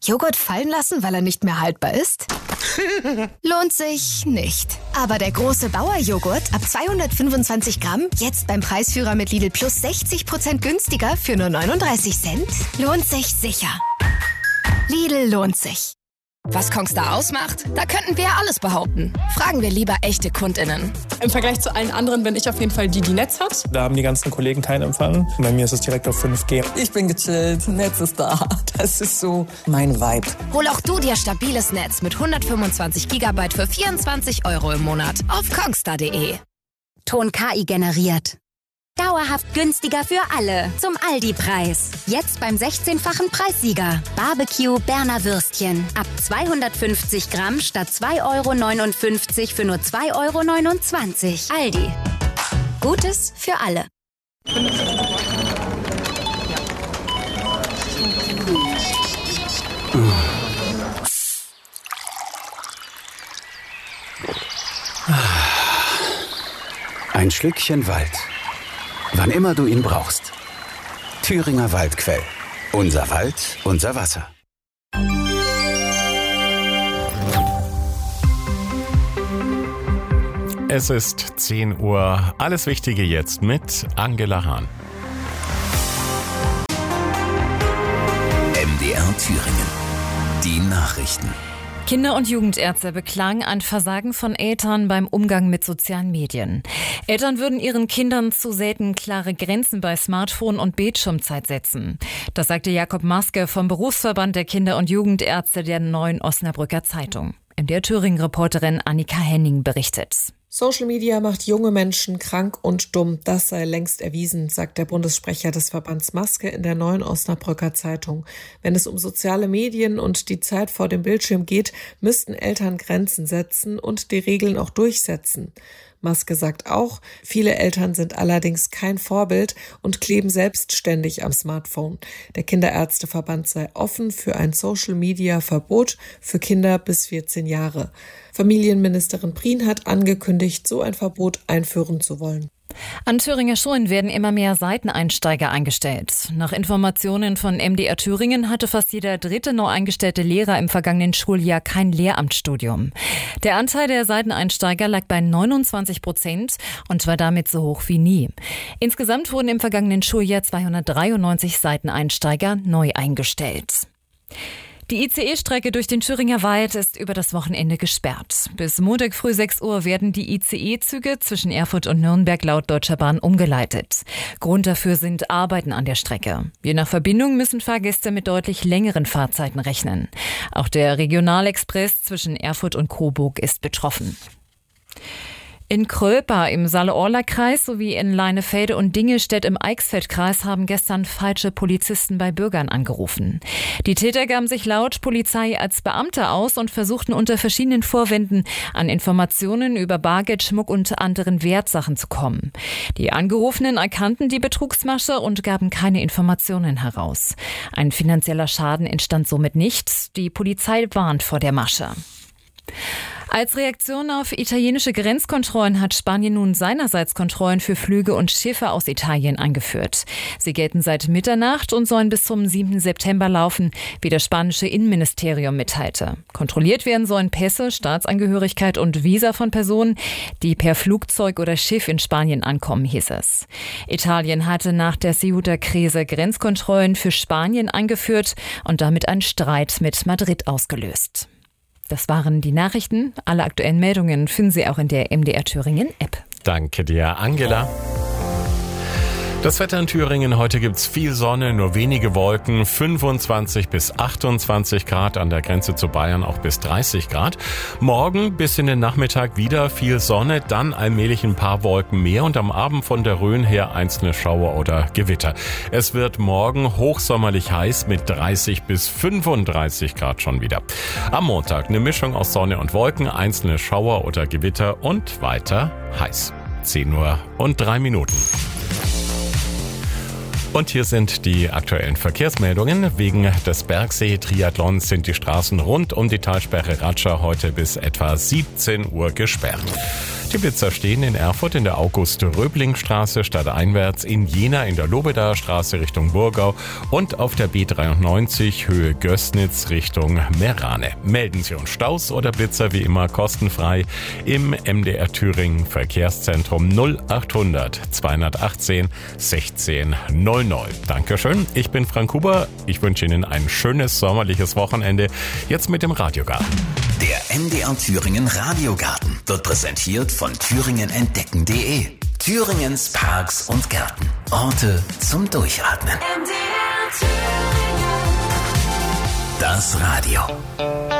Joghurt fallen lassen, weil er nicht mehr haltbar ist? Lohnt sich nicht. Aber der große Bauer-Joghurt ab 225 Gramm, jetzt beim Preisführer mit Lidl Plus 60% günstiger für nur 39 Cent, lohnt sich sicher. Lidl lohnt sich. Was Kongstar ausmacht? Da könnten wir ja alles behaupten. Fragen wir lieber echte KundInnen. Im Vergleich zu allen anderen bin ich auf jeden Fall die Netz hat. Da haben die ganzen Kollegen keinen Empfang. Bei mir ist es direkt auf 5G. Ich bin gechillt, Netz ist da. Das ist so mein Vibe. Hol auch du dir stabiles Netz mit 125 GB für 24 € im Monat auf kongstar.de. Ton KI generiert. Dauerhaft günstiger für alle. Zum Aldi-Preis. Jetzt beim 16-fachen Preissieger. Barbecue Berner Würstchen. Ab 250 Gramm statt 2,59 € für nur 2,29 €. Aldi. Gutes für alle. Ein Schlückchen Wald. Wann immer du ihn brauchst. Thüringer Waldquell. Unser Wald, unser Wasser. Es ist 10 Uhr. Alles Wichtige jetzt mit Angela Hahn. MDR Thüringen. Die Nachrichten. Kinder- und Jugendärzte beklagen ein Versagen von Eltern beim Umgang mit sozialen Medien. Eltern würden ihren Kindern zu selten klare Grenzen bei Smartphone- und Bildschirmzeit setzen. Das sagte Jakob Maske vom Berufsverband der Kinder- und Jugendärzte der Neuen Osnabrücker Zeitung. MDR Thüringen-Reporterin Annika Henning berichtet. Social Media macht junge Menschen krank und dumm. Das sei längst erwiesen, sagt der Bundessprecher des Verbands Maske in der Neuen Osnabrücker Zeitung. Wenn es um soziale Medien und die Zeit vor dem Bildschirm geht, müssten Eltern Grenzen setzen und die Regeln auch durchsetzen. Maske sagt auch, viele Eltern sind allerdings kein Vorbild und kleben selbstständig am Smartphone. Der Kinderärzteverband sei offen für ein Social-Media-Verbot für Kinder bis 14 Jahre. Familienministerin Prien hat angekündigt, so ein Verbot einführen zu wollen. An Thüringer Schulen werden immer mehr Seiteneinsteiger eingestellt. Nach Informationen von MDR Thüringen hatte fast jeder dritte neu eingestellte Lehrer im vergangenen Schuljahr kein Lehramtsstudium. Der Anteil der Seiteneinsteiger lag bei 29% und war damit so hoch wie nie. Insgesamt wurden im vergangenen Schuljahr 293 Seiteneinsteiger neu eingestellt. Die ICE-Strecke durch den Thüringer Wald ist über das Wochenende gesperrt. Bis Montag früh 6 Uhr werden die ICE-Züge zwischen Erfurt und Nürnberg laut Deutscher Bahn umgeleitet. Grund dafür sind Arbeiten an der Strecke. Je nach Verbindung müssen Fahrgäste mit deutlich längeren Fahrzeiten rechnen. Auch der Regionalexpress zwischen Erfurt und Coburg ist betroffen. In Kröpa im Saale-Orla-Kreis sowie in Leinefelde und Dingelstedt im Eichsfeld-Kreis haben gestern falsche Polizisten bei Bürgern angerufen. Die Täter gaben sich laut Polizei als Beamte aus und versuchten unter verschiedenen Vorwänden an Informationen über Bargeld, Schmuck und anderen Wertsachen zu kommen. Die Angerufenen erkannten die Betrugsmasche und gaben keine Informationen heraus. Ein finanzieller Schaden entstand somit nicht. Die Polizei warnt vor der Masche. Als Reaktion auf italienische Grenzkontrollen hat Spanien nun seinerseits Kontrollen für Flüge und Schiffe aus Italien eingeführt. Sie gelten seit Mitternacht und sollen bis zum 7. September laufen, wie das spanische Innenministerium mitteilte. Kontrolliert werden sollen Pässe, Staatsangehörigkeit und Visa von Personen, die per Flugzeug oder Schiff in Spanien ankommen, hieß es. Italien hatte nach der Ceuta-Krise Grenzkontrollen für Spanien eingeführt und damit einen Streit mit Madrid ausgelöst. Das waren die Nachrichten. Alle aktuellen Meldungen finden Sie auch in der MDR Thüringen App. Danke dir, Angela. Das Wetter in Thüringen, heute gibt's viel Sonne, nur wenige Wolken, 25 bis 28 Grad, an der Grenze zu Bayern auch bis 30 Grad. Morgen bis in den Nachmittag wieder viel Sonne, dann allmählich ein paar Wolken mehr und am Abend von der Rhön her einzelne Schauer oder Gewitter. Es wird morgen hochsommerlich heiß mit 30 bis 35 Grad schon wieder. Am Montag eine Mischung aus Sonne und Wolken, einzelne Schauer oder Gewitter und weiter heiß. 10:03 Uhr. Und hier sind die aktuellen Verkehrsmeldungen. Wegen des Bergsee-Triathlons sind die Straßen rund um die Talsperre Ratscha heute bis etwa 17 Uhr gesperrt. Die Blitzer stehen in Erfurt in der August-Röbling-Straße stadteinwärts, in Jena in der Lobedaer Straße Richtung Burgau und auf der B93 Höhe Gößnitz Richtung Merane. Melden Sie uns Staus oder Blitzer wie immer kostenfrei im MDR Thüringen Verkehrszentrum 0800 218 1600. Dankeschön, ich bin Frank Huber. Ich wünsche Ihnen ein schönes sommerliches Wochenende. Jetzt mit dem Radiogarten. Der MDR Thüringen Radiogarten wird präsentiert von thüringenentdecken.de. Thüringens Parks und Gärten. Orte zum Durchatmen. MDR Thüringen. Das Radio.